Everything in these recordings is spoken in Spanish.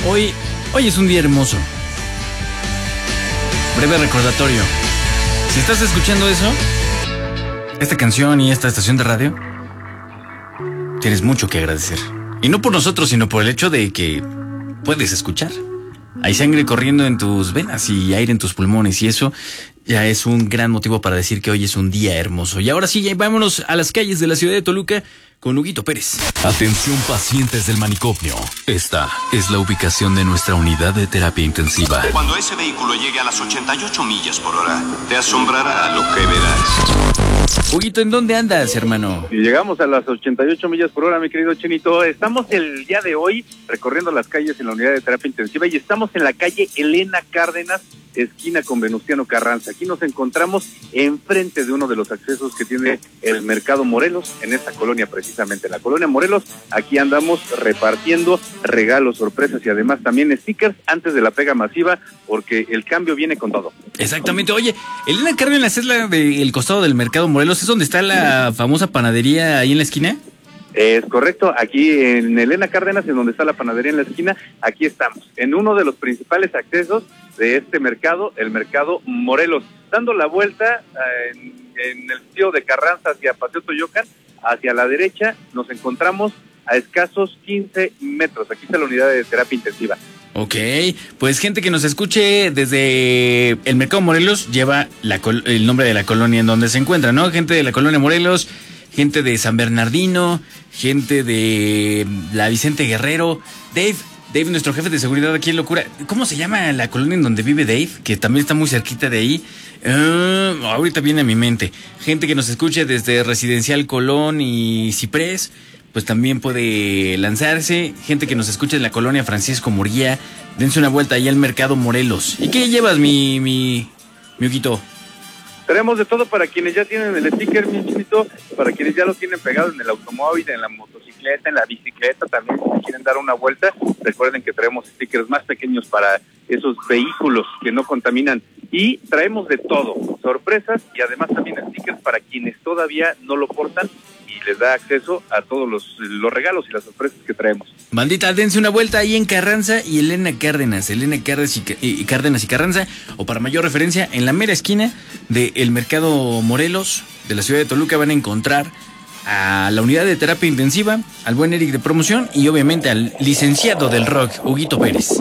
Hoy es un día hermoso. Breve recordatorio. Si estás escuchando eso, esta canción y esta estación de radio, tienes mucho que agradecer. Y no por nosotros, sino por el hecho de que puedes escuchar. Hay sangre corriendo en tus venas y aire en tus pulmones, y eso ya es un gran motivo para decir que hoy es un día hermoso. Y ahora sí, vámonos a las calles de la ciudad de Toluca con Huguito Pérez. Atención, pacientes del manicomio. Esta es la ubicación de nuestra unidad de terapia intensiva. Cuando ese vehículo llegue a las 88 millas por hora, te asombrará lo que verás. Huguito, ¿en dónde andas, hermano? Y llegamos a las 88 millas por hora, mi querido Chinito. Estamos el día de hoy recorriendo las calles en la unidad de terapia intensiva y estamos en la calle Elena Cárdenas, esquina con Venustiano Carranza. Aquí nos encontramos enfrente de uno de los accesos que tiene el Mercado Morelos, en esta colonia precisamente, en la colonia Morelos. Aquí andamos repartiendo regalos, sorpresas y además también stickers antes de la pega masiva, porque el cambio viene con todo. Exactamente. Oye, Elena Cárdenas es la del costado del Mercado Morelos, ¿es donde está la famosa panadería ahí en la esquina? Es correcto, aquí en Elena Cárdenas, en donde está la panadería en la esquina, aquí estamos, en uno de los principales accesos de este mercado, el Mercado Morelos, dando la vuelta en el sitio de Carranza hacia Paseo Toyocan, hacia la derecha nos encontramos a escasos 15 metros, aquí está la unidad de terapia intensiva. Ok, pues gente que nos escuche desde el Mercado Morelos lleva el nombre de la colonia en donde se encuentra, ¿no? Gente de la colonia Morelos, gente de San Bernardino, gente de la Vicente Guerrero. Dave, nuestro jefe de seguridad aquí en Locura. ¿Cómo se llama la colonia en donde vive Dave? Que también está muy cerquita de ahí. Ahorita viene a mi mente. Gente que nos escuche desde Residencial Colón y Ciprés, pues también puede lanzarse. Gente que nos escuche en la colonia Francisco Murguía, dense una vuelta ahí al Mercado Morelos. ¿Y qué llevas, mi Huguito? Tenemos de todo para quienes ya tienen el sticker, mi Chinito, para quienes ya lo tienen pegado en el automóvil, en la motocicleta, en la bicicleta, también si quieren dar una vuelta, recuerden que traemos stickers más pequeños para esos vehículos que no contaminan, y traemos de todo, sorpresas y además también stickers para quienes todavía no lo portan y les da acceso a todos los regalos y las sorpresas que traemos. Bandita, dense una vuelta ahí en Carranza y Elena Cárdenas y Carranza, o para mayor referencia, en la mera esquina del Mercado Morelos de la ciudad de Toluca van a encontrar a la unidad de terapia intensiva, al buen Eric de promoción y obviamente al licenciado del rock, Huguito Pérez.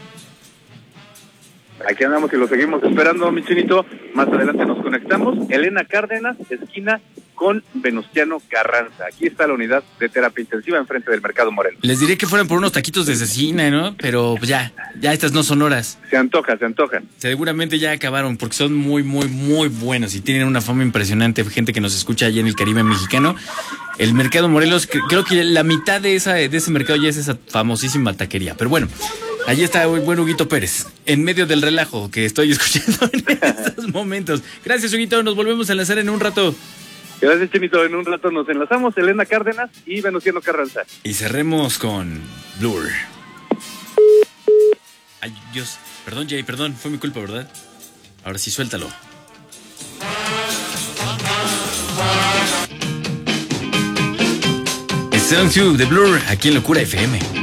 Aquí andamos y lo seguimos esperando, mi Chinito. Más adelante nos conectamos. Elena Cárdenas, esquina con Venustiano Carranza. Aquí está la unidad de terapia intensiva enfrente del Mercado Morelos. Les diré que fueran por unos taquitos de cecina, ¿no? Pero pues ya estas no son horas. Se antojan. Seguramente ya acabaron porque son muy, muy, muy buenos y tienen una fama impresionante. Gente que nos escucha allá en el Caribe mexicano. El Mercado Morelos, creo que la mitad de ese mercado ya es esa famosísima taquería. Pero bueno, allí está el buen Huguito Pérez, en medio del relajo que estoy escuchando en estos momentos. Gracias, Huguito, nos volvemos a enlazar en un rato. Gracias, Chinito, en un rato nos enlazamos, Elena Cárdenas y Venustiano Carranza. Y cerremos con Blur. Ay, Dios, perdón, Jay, perdón, fue mi culpa, ¿verdad? Ahora sí, suéltalo. Sound 2 de Blur, aquí en Locura FM.